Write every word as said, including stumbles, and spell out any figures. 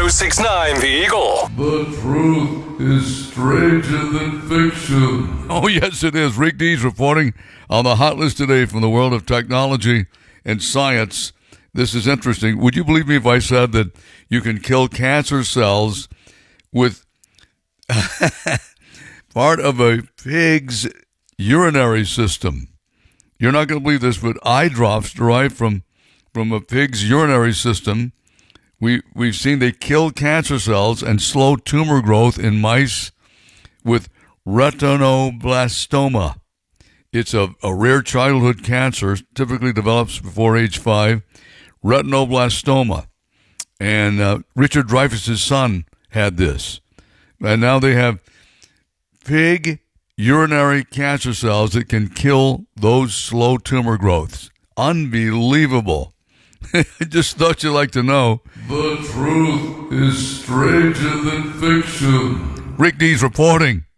oh six point nine The Eagle. The truth is stranger than fiction. Oh, yes, it is. Rick Dees reporting on the hot list today from the world of technology and science. This is interesting. Would you believe me if I said that you can kill cancer cells with part of a pig's urinary system? You're not going to believe this, but eye drops derived from, from a pig's urinary system. We, we've seen they kill cancer cells and slow tumor growth in mice with retinoblastoma. It's a, a rare childhood cancer, typically develops before age five, retinoblastoma. And uh, Richard Dreyfuss' son had this. And now they have pig urinary cancer cells that can kill those slow tumor growths. Unbelievable. I just thought you'd like to know. The truth is stranger than fiction. Rick Dees reporting.